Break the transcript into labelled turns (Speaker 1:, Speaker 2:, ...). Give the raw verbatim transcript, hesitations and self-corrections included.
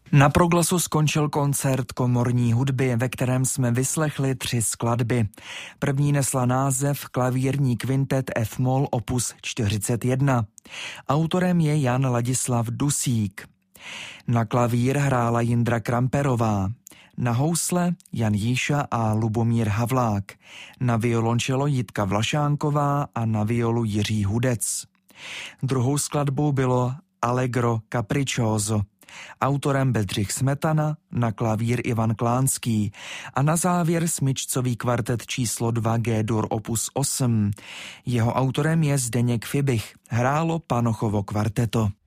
Speaker 1: Na Proglasu skončil koncert komorní hudby, ve kterém jsme vyslechli tři skladby. První nesla název Klavírní kvintet F-moll opus čtyřicet jedna. Autorem je Jan Ladislav Dusík. Na klavír hrála Jindra Kramperová. Na housle Jan Jíša a Lubomír Havlák. Na violončelo Jitka Vlašánková a na violu Jiří Hudec. Druhou skladbou bylo Allegro Capriccioso. Autorem Bedřich Smetana, na klavír Ivan Klánský a na závěr smyčcový kvartet číslo dva G-dur opus osm. Jeho autorem je Zdeněk Fibich, hrálo Panochovo kvarteto.